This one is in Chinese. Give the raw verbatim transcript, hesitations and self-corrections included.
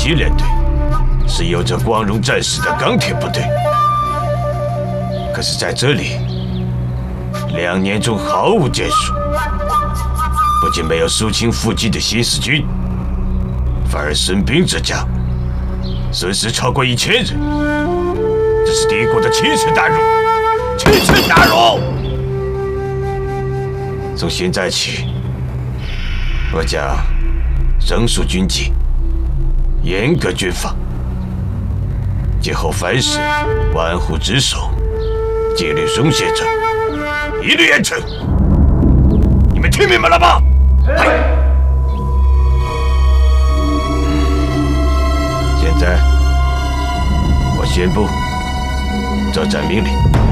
七联队是有着光荣战士的钢铁部队，可是在这里，两年中毫无建树，不仅没有肃清附近的新四军，反而损兵折将，损失超过一千人。这是敌国的奇耻大辱！奇耻大辱！从现在起，我将整肃军纪，严格军法，今后凡事玩忽职守，纪律松懈者，一律严惩。你们听明白了吗？哎。现在，我宣布作战命令。